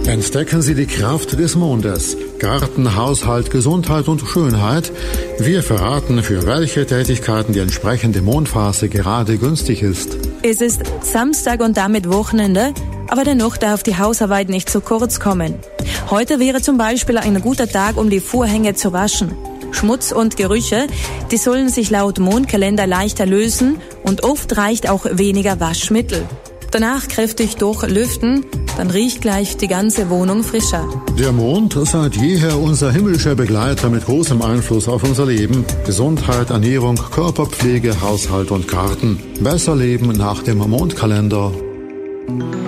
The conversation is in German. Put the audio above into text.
Entdecken Sie die Kraft des Mondes. Garten, Haushalt, Gesundheit und Schönheit. Wir verraten, für welche Tätigkeiten die entsprechende Mondphase gerade günstig ist. Es ist Samstag und damit Wochenende, aber dennoch darf die Hausarbeit nicht zu kurz kommen. Heute wäre zum Beispiel ein guter Tag, um die Vorhänge zu waschen. Schmutz und Gerüche, die sollen sich laut Mondkalender leichter lösen und oft reicht auch weniger Waschmittel. Danach kräftig durchlüften, dann riecht gleich die ganze Wohnung frischer. Der Mond ist seit jeher unser himmlischer Begleiter mit großem Einfluss auf unser Leben. Gesundheit, Ernährung, Körperpflege, Haushalt und Garten. Besser leben nach dem Mondkalender.